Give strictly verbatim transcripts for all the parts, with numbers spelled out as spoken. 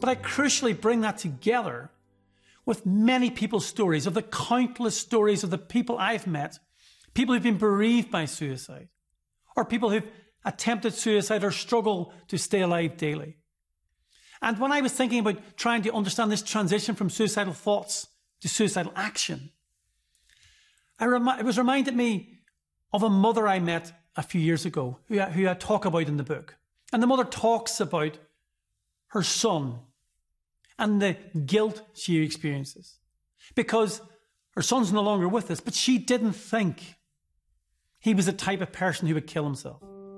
But I crucially bring that together with many people's stories, of the countless stories of the people I've met, people who've been bereaved by suicide, or people who've attempted suicide or struggle to stay alive daily. And when I was thinking about trying to understand this transition from suicidal thoughts to suicidal action, I remi- it was reminded me of a mother I met a few years ago, who I, who I talk about in the book. And the mother talks about her son and the guilt she experiences because her son's no longer with us, but she didn't think he was the type of person who would kill himself.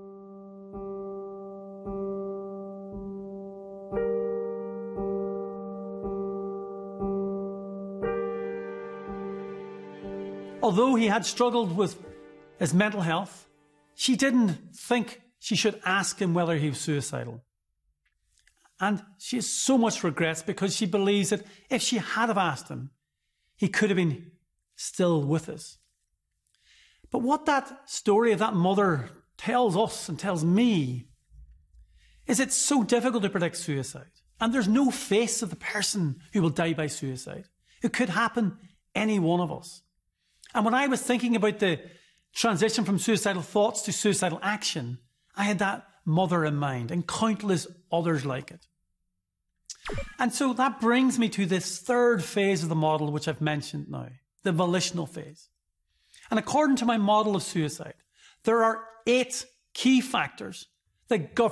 Although he had struggled with his mental health, she didn't think she should ask him whether he was suicidal. And she has so much regrets because she believes that if she had have asked him, he could have been still with us. But what that story of that mother tells us and tells me is it's so difficult to predict suicide. And there's no face of the person who will die by suicide. It could happen any one of us. And when I was thinking about the transition from suicidal thoughts to suicidal action, I had that mother in mind and countless others like it. And so that brings me to this third phase of the model, which I've mentioned now, the volitional phase. And according to my model of suicide, there are eight key factors that govern